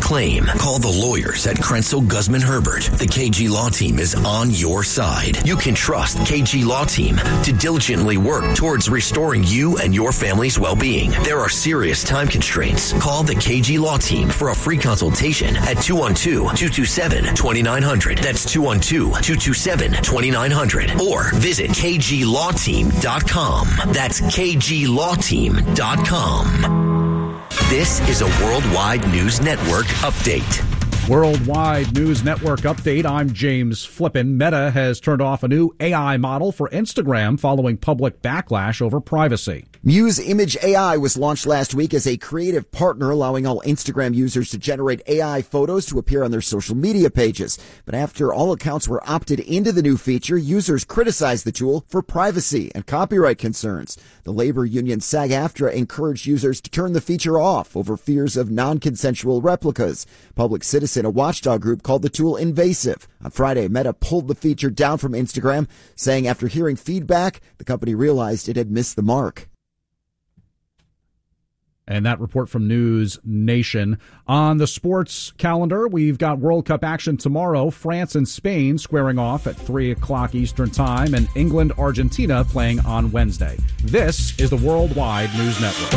claim. Call the lawyers at Krenzel Guzman Herbert. The KG Law Team is on your side. You can trust KG Law Team to diligently work towards restoring you and your family's well-being. There are serious time constraints. Call the KG Law Team for a free consultation at 212-227-2900. That's 212-227-2900. Or visit kglawteam.com. That's kglawteam.com. This is a Worldwide News Network update. Worldwide News Network update. I'm James Flippin. Meta has turned off a new AI model for Instagram following public backlash over privacy. Muse Image AI was launched last week as a creative partner, allowing all Instagram users to generate AI photos to appear on their social media pages. But after all accounts were opted into the new feature, users criticized the tool for privacy and copyright concerns. The labor union SAG-AFTRA encouraged users to turn the feature off over fears of non-consensual replicas. Public Citizen, a watchdog group, called the tool invasive. On Friday, Meta pulled the feature down from Instagram, saying after hearing feedback, the company realized it had missed the mark. And that report from News Nation. On the sports calendar, we've got World Cup action tomorrow. France and Spain squaring off at 3 o'clock Eastern Time, and England, Argentina playing on Wednesday. This is the Worldwide News Network.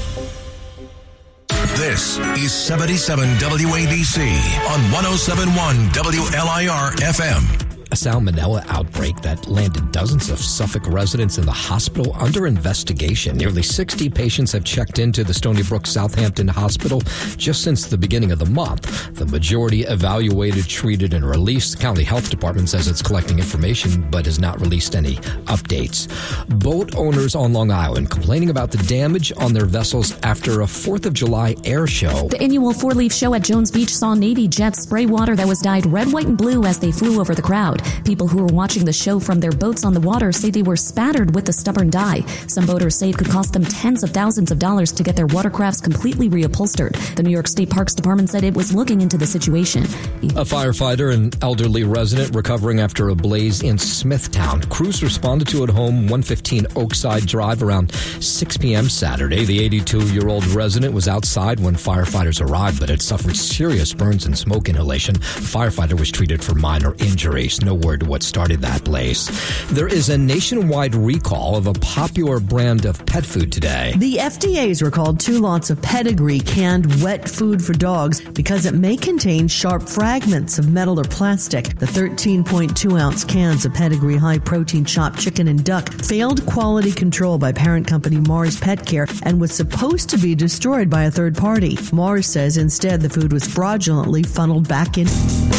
This is 77 WABC on 107.1 WLIR FM. A salmonella outbreak that landed dozens of Suffolk residents in the hospital under investigation. Nearly 60 patients have checked into the Stony Brook Southampton Hospital just since the beginning of the month. The majority evaluated, treated, and released. The county health department says it's collecting information but has not released any updates. Boat owners on Long Island complaining about the damage on their vessels after a 4th of July air show. The annual four-leaf show at Jones Beach saw Navy jets spray water that was dyed red, white, and blue as they flew over the crowd. People who were watching the show from their boats on the water say they were spattered with the stubborn dye. Some boaters say it could cost them tens of thousands of dollars to get their watercrafts completely reupholstered. The New York State Parks Department said it was looking into the situation. A firefighter and elderly resident recovering after a blaze in Smithtown. Crews responded to at home 115 Oakside Drive around 6 p.m. Saturday. The 82-year-old resident was outside when firefighters arrived, but had suffered serious burns and smoke inhalation. The firefighter was treated for minor injuries. No word what started that blaze. There is a nationwide recall of a popular brand of pet food today. The FDA's recalled 2 lots of Pedigree canned wet food for dogs because it may contain sharp fragments of metal or plastic. The 13.2-ounce cans of Pedigree high-protein chopped chicken and duck failed quality control by parent company Mars Pet Care and was supposed to be destroyed by a third party. Mars says instead the food was fraudulently funneled back in.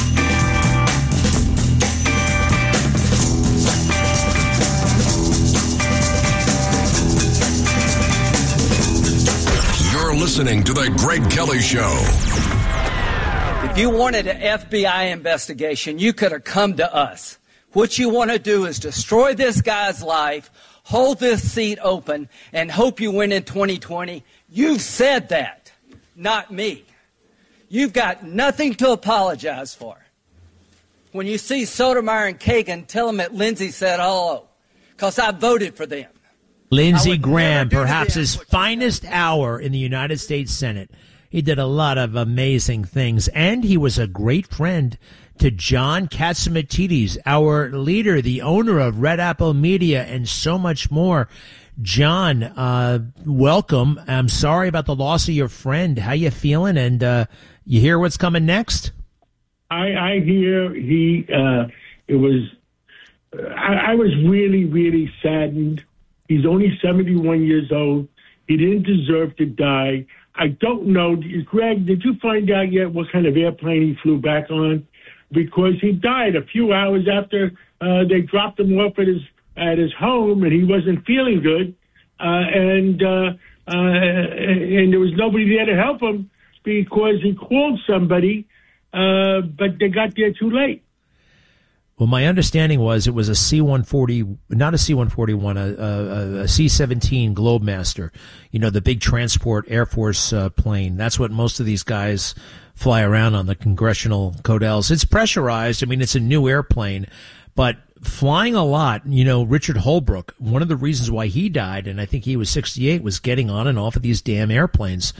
Listening to The Greg Kelly Show. If you wanted an FBI investigation, you could have come to us. What you want to do is destroy this guy's life, hold this seat open, and hope you win in 2020. You've said that, not me. You've got nothing to apologize for. When you see Sotomayor and Kagan, tell them that Lindsey said hello, because I voted for them. Lindsey Graham, perhaps his finest hour in the United States Senate. He did a lot of amazing things, and he was a great friend to John Catsimatidis, our leader, the owner of Red Apple Media, and so much more. John, welcome. I'm sorry about the loss of your friend. How you feeling? And you hear what's coming next? I hear I was really, really saddened. He's only 71 years old. He didn't deserve to die. I don't know. Greg, did you find out yet what kind of airplane he flew back on? Because he died a few hours after they dropped him off at his home, and he wasn't feeling good. And there was nobody there to help him because he called somebody, but they got there too late. Well, my understanding was it was a C-140, not a C-141, a C-17 Globemaster, the big transport Air Force plane. That's what most of these guys fly around on, the Congressional Codels. It's pressurized. I mean, it's a new airplane, but flying a lot, Richard Holbrooke, one of the reasons why he died, and I think he was 68, was getting on and off of these damn airplanes.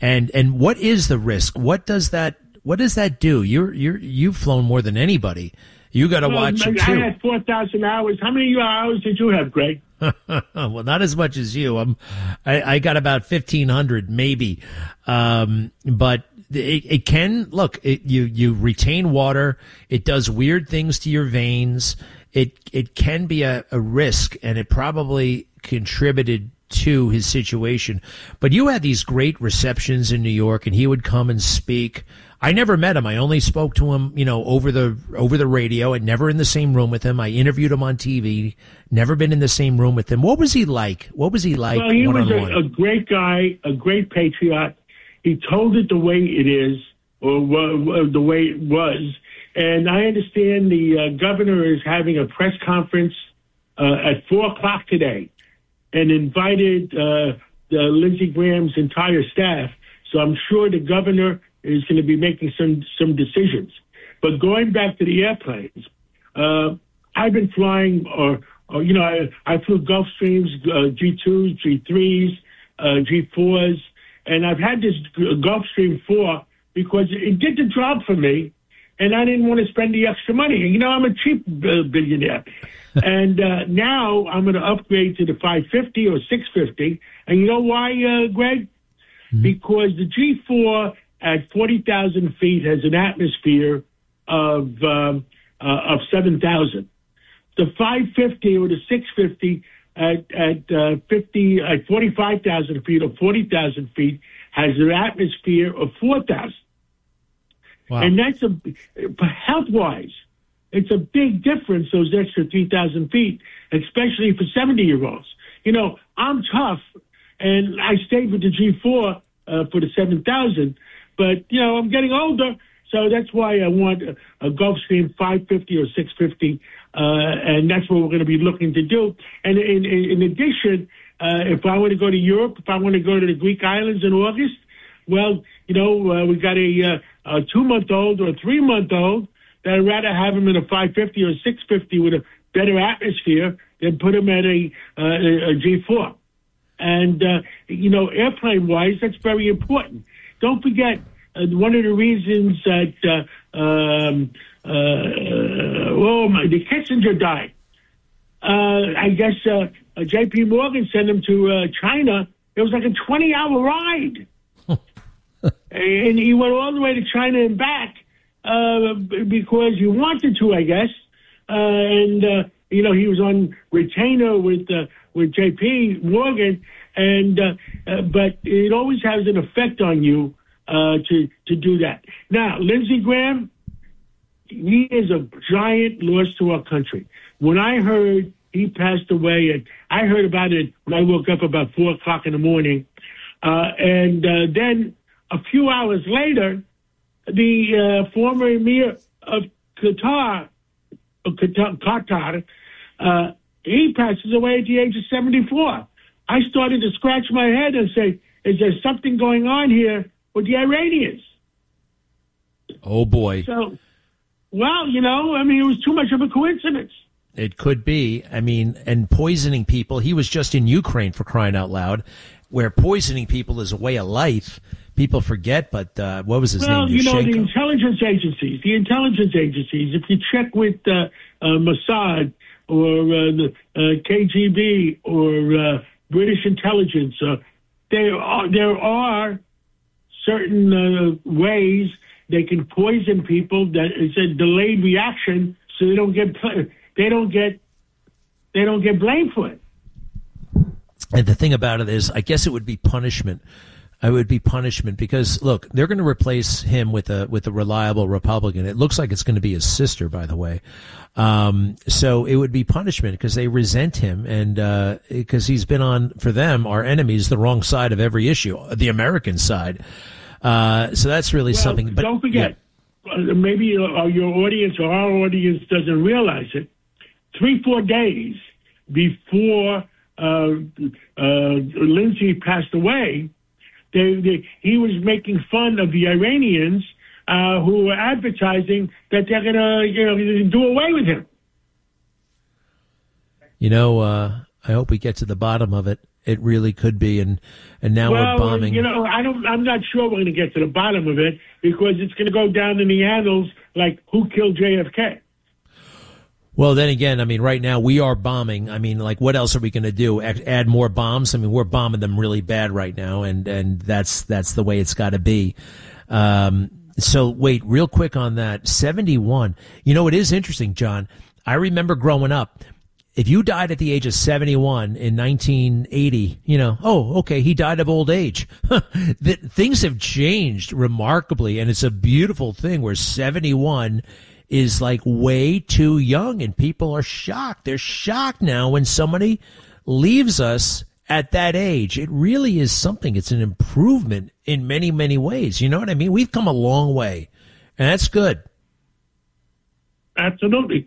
And what is the risk? What does that do? You've flown more than anybody. You got to watch it too. I had 4,000 hours. How many hours did you have, Greg? Well, not as much as you. I got about 1,500 maybe. But it can look. You retain water. It does weird things to your veins. It can be a risk, and it probably contributed to his situation. But you had these great receptions in New York, and he would come and speak. I never met him. I only spoke to him, over the radio. I'd never in the same room with him. I interviewed him on TV. Never been in the same room with him. What was he like? Well, he was a great guy, a great patriot. He told it the way it is, or the way it was. And I understand the governor is having a press conference at 4:00 today, and invited Lindsey Graham's entire staff. So I'm sure the governor is going to be making some decisions. But going back to the airplanes, I've been flying, I flew Gulfstreams, G2s, G3s, G4s, and I've had this Gulfstream 4 because it did the job for me, and I didn't want to spend the extra money. I'm a cheap billionaire. And now I'm going to upgrade to the 550 or 650. And you know why, Greg? Mm-hmm. Because the G4 at 40,000 feet has an atmosphere of 7,000. The 550 or the 650 at 45,000 feet or 40,000 feet has an atmosphere of 4,000. Wow. And that's health-wise, it's a big difference, those extra 3,000 feet, especially for 70-year-olds. I'm tough, and I stayed with the G4 for the 7,000, but, I'm getting older, so that's why I want a Gulfstream 550 or 650, and that's what we're going to be looking to do. And in addition, if I want to go to Europe, if I want to go to the Greek islands in August, well, we got a 2-month-old or a 3-month-old that I'd rather have him in a 550 or 650 with a better atmosphere than put him at a G4. And, airplane-wise, that's very important. Don't forget, one of the reasons that the Kissinger died, I guess J.P. Morgan sent him to China. It was like a 20-hour ride. And he went all the way to China and back because he wanted to, I guess. He was on retainer with J.P. Morgan, but it always has an effect on you to do that. Now, Lindsey Graham, he is a giant loss to our country. When I heard he passed away, and I heard about it when I woke up about 4:00 in the morning, then a few hours later, the former emir of Qatar, he passes away at the age of 74. I started to scratch my head and say, is there something going on here with the Iranians? Oh, boy. So, well, it was too much of a coincidence. It could be. And poisoning people. He was just in Ukraine, for crying out loud, where poisoning people is a way of life. People forget, but what was his name? Well, the intelligence agencies. If you check with Mossad or the KGB or British intelligence, there are certain ways they can poison people. That it's a delayed reaction, so they don't get blamed for it. And the thing about it is, I guess it would be punishment. It would be punishment because, look, they're going to replace him with a reliable Republican. It looks like it's going to be his sister, by the way. So it would be punishment because they resent him and because he's been on, for them, our enemies, the wrong side of every issue, the American side. So that's really something. But don't forget, maybe your audience or our audience doesn't realize it. 3-4 days before Lindsey passed away, he was making fun of the Iranians who were advertising that they're going to do away with him. I hope we get to the bottom of it. It really could be, and now we're bombing. I'm not sure we're going to get to the bottom of it, because it's going to go down in the annals like who killed JFK. Well, then again, I mean, right now we are bombing. I mean, like, what else are we going to do? Add more bombs? I mean, we're bombing them really bad right now, and that's the way it's got to be. So wait, real quick on that 71. You know, it is interesting, John. I remember growing up. If you died at the age of 71 in 1980, he died of old age. Things have changed remarkably, and it's a beautiful thing where 71 is like way too young, and people are shocked. They're shocked now when somebody leaves us at that age. It really is something. It's an improvement in many, many ways. You know what I mean? We've come a long way, and that's good. Absolutely.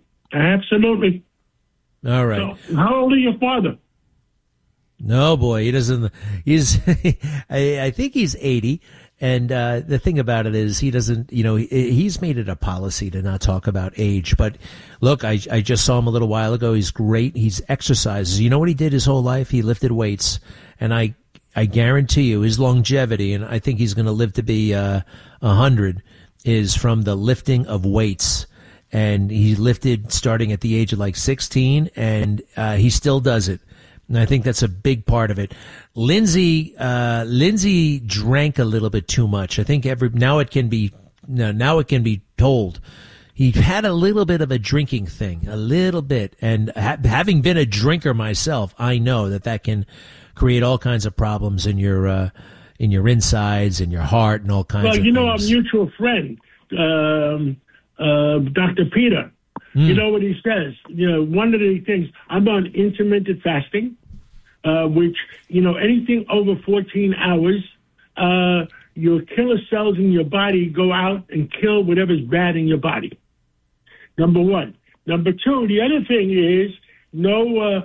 All right. So, how old is your father? No, boy, he doesn't. He's, I think he's 80. And the thing about it is he doesn't, he's made it a policy to not talk about age. But look, I just saw him a little while ago. He's great. He's exercises. You know what he did his whole life? He lifted weights. And I guarantee you his longevity, and I think he's going to live to be 100, is from the lifting of weights. And he lifted starting at the age of like 16, and he still does it. And I think that's a big part of it. Lindsay drank a little bit too much. I think now it can be told. He had a little bit of a drinking thing, a little bit. And having been a drinker myself, I know that can create all kinds of problems in your insides and your heart and all kinds of things. Well, our mutual friend, Dr. Peter, you know what he says? One of the things, I'm on intermittent fasting, which, anything over 14 hours, your killer cells in your body go out and kill whatever's bad in your body. Number one. Number two, the other thing is no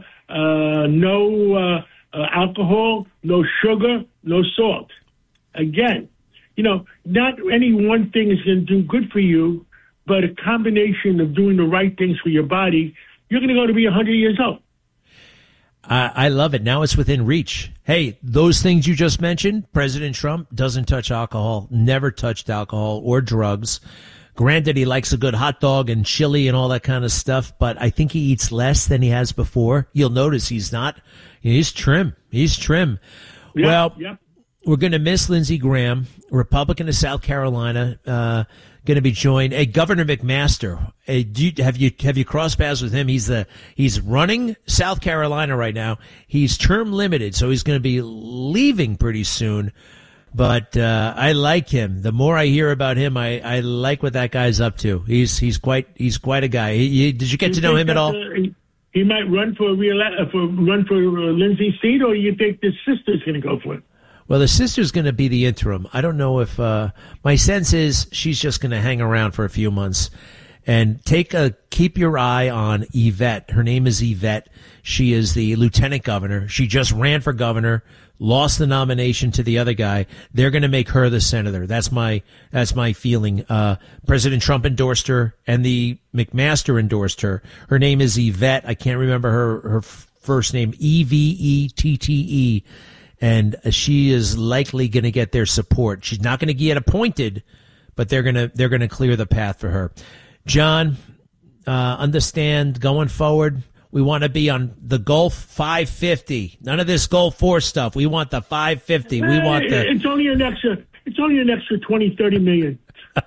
alcohol, no sugar, no salt. Again, not any one thing is going to do good for you, but a combination of doing the right things for your body, you're going to be 100 years old. I love it. Now it's within reach. Hey, those things you just mentioned, President Trump doesn't touch alcohol, never touched alcohol or drugs. Granted, he likes a good hot dog and chili and all that kind of stuff, but I think he eats less than he has before. You'll notice he's trim. He's trim. Yeah, we're going to miss Lindsey Graham, Republican of South Carolina, going to be joined. Governor McMaster. Have you crossed paths with him? He's running South Carolina right now. He's term limited, so he's going to be leaving pretty soon. But I like him. The more I hear about him, I like what that guy's up to. He's quite a guy. Did you get to know him at all? He might run for Lindsay's seat, or you think his sister's going to go for it? Well, the sister's going to be the interim. I don't know if my sense is she's just going to hang around for a few months and keep your eye on Yvette. Her name is Yvette. She is the lieutenant governor. She just ran for governor, lost the nomination to the other guy. They're going to make her the senator. That's my feeling. President Trump endorsed her, and the McMaster endorsed her. Her name is Yvette. I can't remember her first name. Evette. And she is likely going to get their support. She's not going to get appointed, but they're going to clear the path for her. John, understand going forward, we want to be on the Gulf 550. None of this Gulf 4 stuff. We want the 550. We want the. It's only an extra 20, 30 million.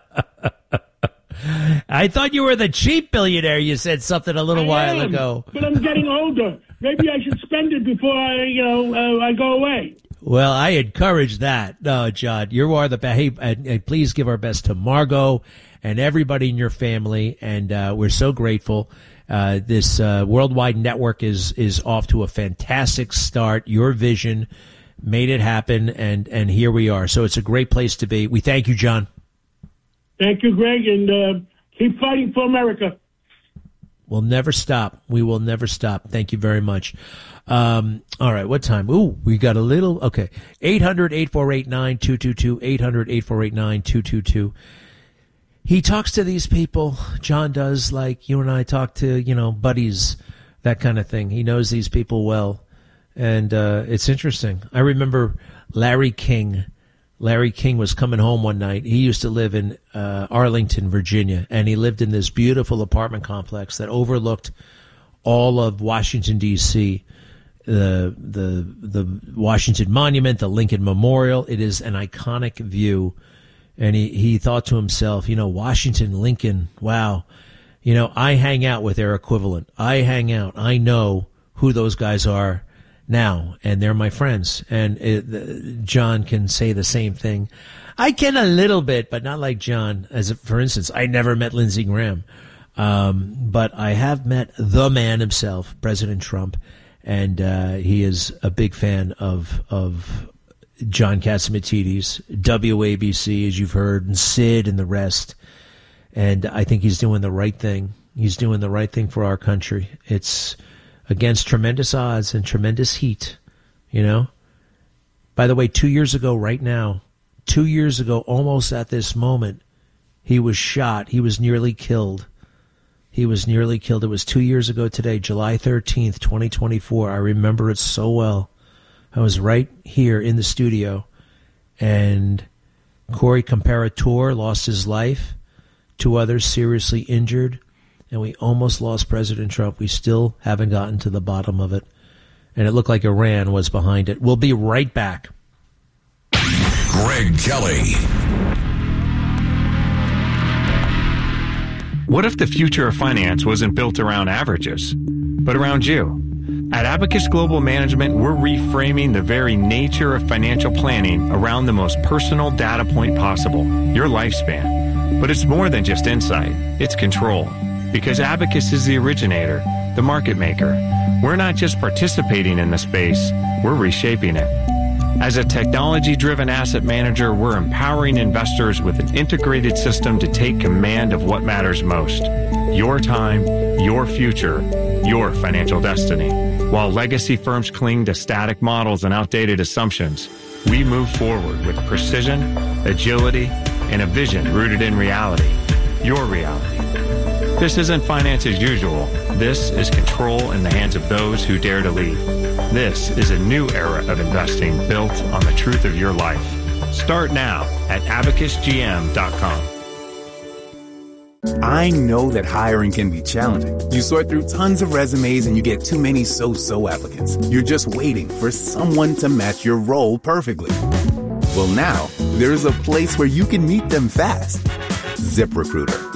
I thought you were the cheap billionaire. You said something a little while ago. But I'm getting older. Maybe I should spend it before I go away. Well, I encourage that. No, John, you are the best. Hey, and please give our best to Margot and everybody in your family. And we're so grateful. This worldwide network is off to a fantastic start. Your vision made it happen, and here we are. So it's a great place to be. We thank you, John. Thank you, Greg, and keep fighting for America. We'll never stop. We will never stop. Thank you very much. All right, what time? Ooh, we got a little. Okay, 800-848-9222, 800-848-9222. He talks to these people. John does, like you and I talk to, buddies, that kind of thing. He knows these people well. And it's interesting. I remember Larry King. Larry King was coming home one night. He used to live in Arlington, Virginia, and he lived in this beautiful apartment complex that overlooked all of Washington, D.C., the Washington Monument, the Lincoln Memorial. It is an iconic view. And he thought to himself, Washington, Lincoln, wow. I hang out with their equivalent. I know who those guys are now, and they're my friends. And John can say the same thing. I can a little bit, but not like John. For instance, I never met Lindsey Graham. But I have met the man himself, President Trump, and he is a big fan of John Catsimatidis, WABC, as you've heard, and Sid and the rest. And I think he's doing the right thing. He's doing the right thing for our country. It's against tremendous odds and tremendous heat, By the way, 2 years ago right now, 2 years ago, almost at this moment, he was shot. He was nearly killed. It was 2 years ago today, July 13th, 2024. I remember it so well. I was right here in the studio, and Corey Comparator lost his life, 2 others seriously injured, and we almost lost President Trump. We still haven't gotten to the bottom of it, and it looked like Iran was behind it. We'll be right back. Greg Kelly. What if the future of finance wasn't built around averages, but around you? At Abacus Global Management, we're reframing the very nature of financial planning around the most personal data point possible, your lifespan. But it's more than just insight, it's control. Because Abacus is the originator, the market maker. We're not just participating in the space, we're reshaping it. As a technology-driven asset manager, we're empowering investors with an integrated system to take command of what matters most. Your time, your future, your financial destiny. While legacy firms cling to static models and outdated assumptions, we move forward with precision, agility, and a vision rooted in reality. Your reality. This isn't finance as usual. This is control in the hands of those who dare to lead. This is a new era of investing built on the truth of your life. Start now at abacusgm.com. I know that hiring can be challenging. You sort through tons of resumes and you get too many so-so applicants. You're just waiting for someone to match your role perfectly. Well, now there's a place where you can meet them fast. ZipRecruiter.